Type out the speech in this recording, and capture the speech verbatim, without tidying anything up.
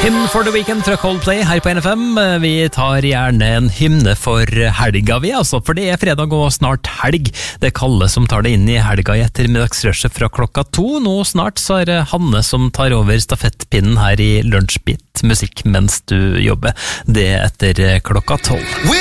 Hymn for the Weekend fra Coldplay her på N F M. Vi tar gjerne en hymne for helga vi, altså, for det er fredag og snart helg. Det er Kalle som tar det inn i helga i ettermiddagsrushet fra klokka to. Nå snart så er det Hanne som tar over stafettpinnen her i Lunsjbit musikk mens du jobber. Det etter klokka tolv.